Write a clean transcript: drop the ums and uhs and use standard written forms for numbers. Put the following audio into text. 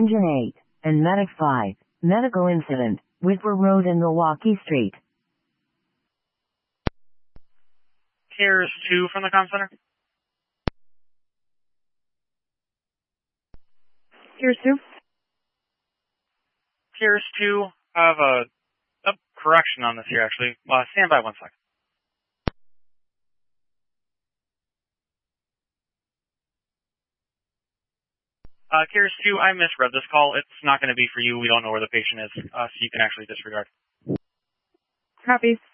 Engine 8 and Medic 5, medical incident, Whitwer Road and Milwaukee Street. Here's 2 from the comm center. Here's 2. Here's 2. I have a correction on this here, actually. Stand by 1 second. Here's 2. I misread this call. It's not going to be for you. We don't know where the patient is, so you can actually disregard. Copy.